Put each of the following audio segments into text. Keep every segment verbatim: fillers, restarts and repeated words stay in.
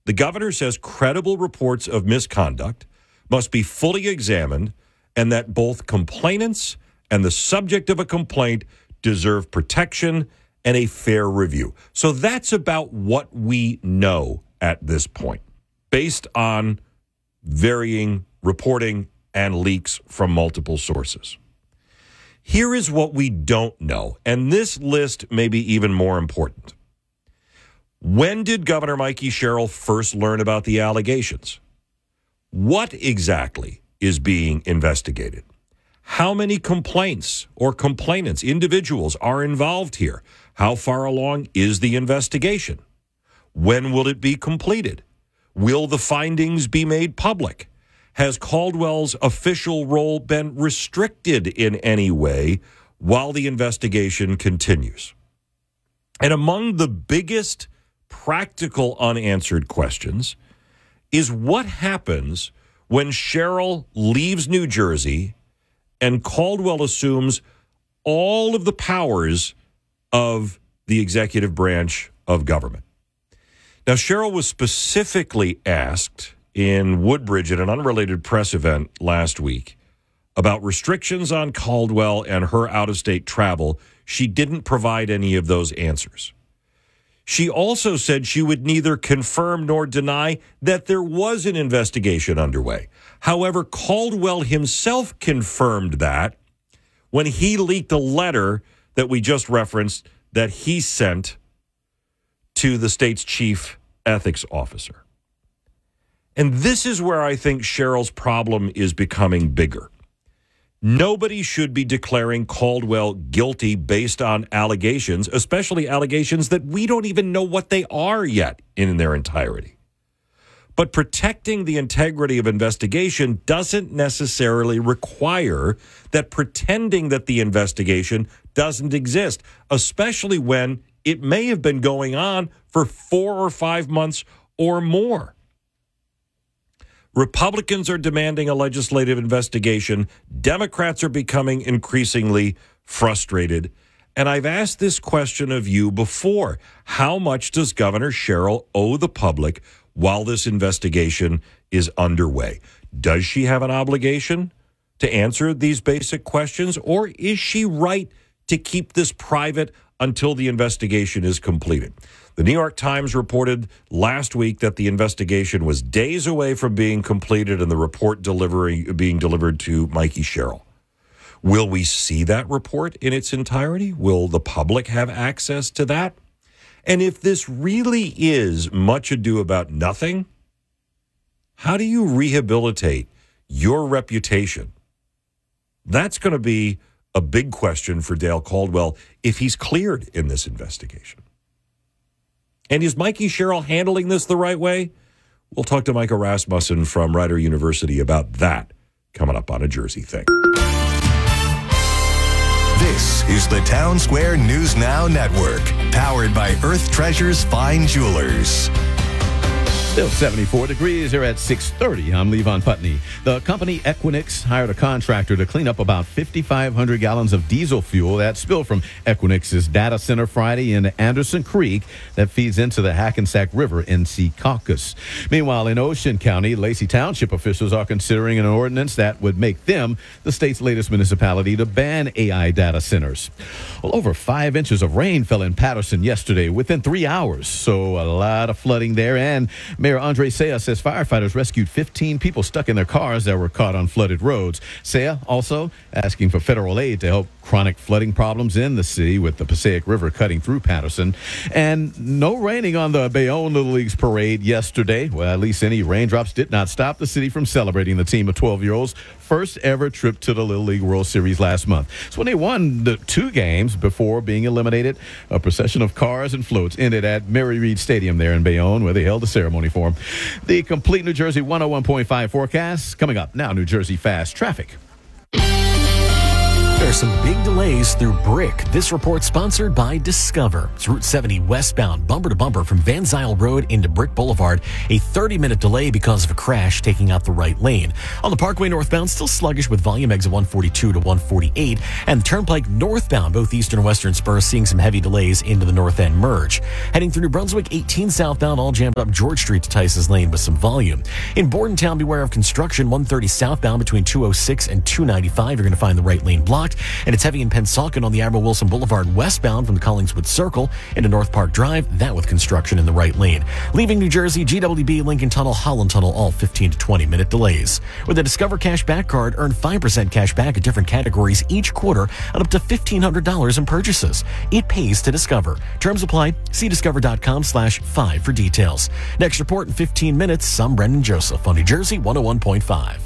The governor says credible reports of misconduct must be fully examined and that both complainants and the subject of a complaint deserve protection and a fair review. So that's about what we know at this point, based on varying reporting and leaks from multiple sources. Here is what we don't know, and this list may be even more important. When did Governor Mikey Sherrill first learn about the allegations? What exactly is being investigated? How many complaints or complainants, individuals, are involved here? How far along is the investigation? When will it be completed? Will the findings be made public? Has Caldwell's official role been restricted in any way while the investigation continues? And among the biggest practical unanswered questions is what happens when Sherrill leaves New Jersey and Caldwell assumes all of the powers of the executive branch of government. Now, Sherrill was specifically asked in Woodbridge at an unrelated press event last week about restrictions on Caldwell and her out-of-state travel. She didn't provide any of those answers. She also said she would neither confirm nor deny that there was an investigation underway. However, Caldwell himself confirmed that when he leaked a letter that we just referenced that he sent to the state's chief ethics officer. And this is where I think Sherrill's problem is becoming bigger. Nobody should be declaring Caldwell guilty based on allegations, especially allegations that we don't even know what they are yet in their entirety. But protecting the integrity of investigation doesn't necessarily require that pretending that the investigation doesn't exist, especially when it may have been going on for four or five months or more. Republicans are demanding a legislative investigation. Democrats are becoming increasingly frustrated. And I've asked this question of you before. How much does Governor Sherrill owe the public while this investigation is underway? Does she have an obligation to answer these basic questions, or is she right to keep this private until the investigation is completed? The New York Times reported last week that the investigation was days away from being completed and the report delivery being delivered to Mikey Sherrill. Will we see that report in its entirety? Will the public have access to that? And if this really is much ado about nothing, how do you rehabilitate your reputation? That's going to be a big question for Dale Caldwell if he's cleared in this investigation. And is Mikey Sherrill handling this the right way? We'll talk to Micah Rasmussen from Rider University about that coming up on A Jersey Thing. This is the Town Square News Now Network, powered by Earth Treasures Fine Jewelers. Still seventy-four degrees here at six thirty. I'm Levon Putney. The company Equinix hired a contractor to clean up about fifty-five hundred gallons of diesel fuel that spilled from Equinix's data center Friday in Anderson Creek that feeds into the Hackensack River in Secaucus. Meanwhile, in Ocean County, Lacey Township officials are considering an ordinance that would make them the state's latest municipality to ban A I data centers. Well, over five inches of rain fell in Patterson yesterday within three hours, so a lot of flooding there. And Mayor Andre Saya says firefighters rescued fifteen people stuck in their cars that were caught on flooded roads. Saya also asking for federal aid to help chronic flooding problems in the city with the Passaic River cutting through Patterson. And no raining on the Bayonne Little Leagues parade yesterday. Well, at least any raindrops did not stop the city from celebrating the team of twelve-year-olds' first ever trip to the Little League World Series last month. So when they won the two games before being eliminated, a procession of cars and floats ended at Mary Reed Stadium there in Bayonne, where they held the ceremony for them. The complete New Jersey one oh one point five forecast coming up now. New Jersey Fast Traffic. There's some big delays through Brick. This report sponsored by Discover. It's Route seventy westbound, bumper to bumper from Van Zyl Road into Brick Boulevard. A thirty-minute delay because of a crash taking out the right lane. On the Parkway northbound, still sluggish with volume exit one forty-two to one forty-eight. And the Turnpike northbound, both eastern and western spurs, seeing some heavy delays into the north end merge. Heading through New Brunswick, eighteen southbound, all jammed up George Street to Tice's Lane with some volume. In Bordentown, beware of construction. one thirty southbound between two oh six and two ninety-five. You're going to find the right lane blocked. And it's heavy in Pennsauken on the Admiral Wilson Boulevard westbound from the Collingswood Circle into North Park Drive. That with construction in the right lane. Leaving New Jersey, G W B, Lincoln Tunnel, Holland Tunnel, all fifteen to twenty minute delays. With the Discover Cash Back Card, earn five percent cash back at different categories each quarter on up to fifteen hundred dollars in purchases. It pays to Discover. Terms apply. See discover.com slash five for details. Next report in fifteen minutes. I'm Brendan Joseph on New Jersey one oh one point five.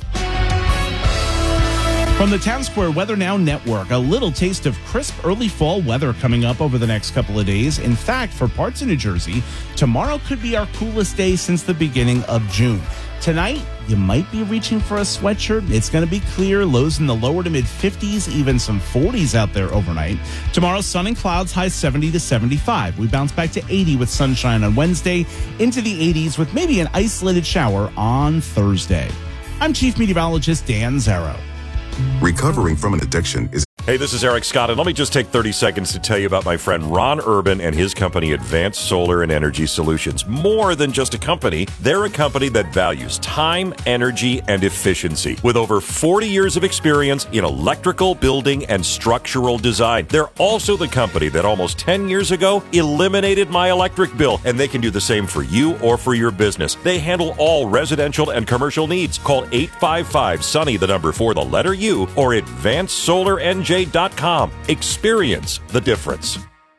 From the Town Square Weather Now Network, a little taste of crisp early fall weather coming up over the next couple of days. In fact, for parts of New Jersey, tomorrow could be our coolest day since the beginning of June. Tonight, you might be reaching for a sweatshirt. It's going to be clear, lows in the lower to mid fifties, even some forties out there overnight. Tomorrow, sun and clouds, high seventy to seventy-five. We bounce back to eighty with sunshine on Wednesday, into the eighties with maybe an isolated shower on Thursday. I'm Chief Meteorologist Dan Zarrow. Recovering from an addiction is... Hey, this is Eric Scott, and let me just take thirty seconds to tell you about my friend Ron Urban and his company, Advanced Solar and Energy Solutions. More than just a company, they're a company that values time, energy, and efficiency. With over forty years of experience in electrical, building, and structural design. They're also the company that almost ten years ago eliminated my electric bill, and they can do the same for you or for your business. They handle all residential and commercial needs. Call eight five five, SUNNY, the number for the letter U, or advanced solar n j dot com. Experience the difference.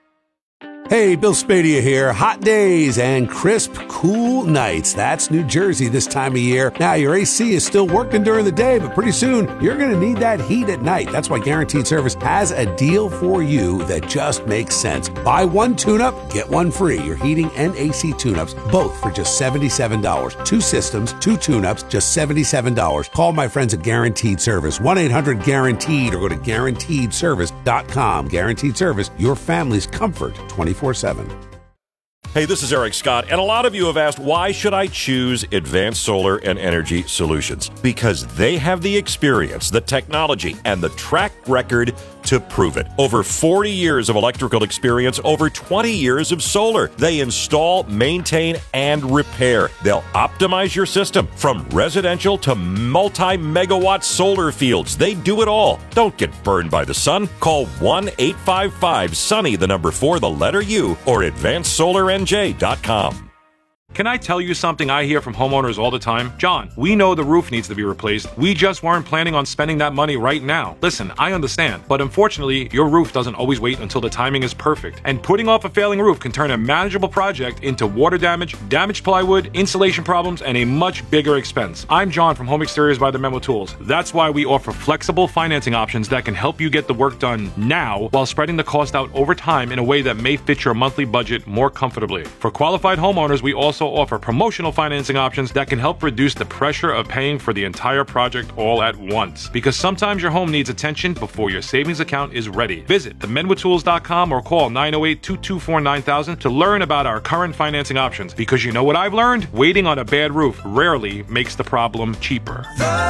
Hey, Bill Spadia here. Hot days and crisp, cool nights. That's New Jersey this time of year. Now, your A C is still working during the day, but pretty soon you're going to need that heat at night. That's why Guaranteed Service has a deal for you that just makes sense. Buy one tune-up, get one free. Your heating and A C tune-ups, both for just seventy-seven dollars. Two systems, two tune-ups, just seventy-seven dollars. Call my friends at Guaranteed Service, one eight hundred guaranteed, or go to guaranteed service dot com. Guaranteed Service, your family's comfort twenty-four seven. Hey, this is Eric Scott, and a lot of you have asked, why should I choose Advanced Solar and Energy Solutions? Because they have the experience, the technology, and the track record to prove it. Over forty years of electrical experience, over twenty years of solar. They install, maintain, and repair. They'll optimize your system from residential to multi-megawatt solar fields. They do it all. Don't get burned by the sun. Call one eight five five, SUNNY, the number four, the letter U, or advanced solar n j dot com. Can I tell you something I hear from homeowners all the time? John, we know the roof needs to be replaced. We just weren't planning on spending that money right now. Listen, I understand, but unfortunately, your roof doesn't always wait until the timing is perfect. And putting off a failing roof can turn a manageable project into water damage, damaged plywood, insulation problems, and a much bigger expense. I'm John from Home Exteriors by the Memo Tools. That's why we offer flexible financing options that can help you get the work done now while spreading the cost out over time in a way that may fit your monthly budget more comfortably. For qualified homeowners, we also offer promotional financing options that can help reduce the pressure of paying for the entire project all at once. Because sometimes your home needs attention before your savings account is ready. Visit the menwa tools dot com or call nine oh eight, two two four, nine thousand to learn about our current financing options. Because you know what I've learned? Waiting on a bad roof rarely makes the problem cheaper.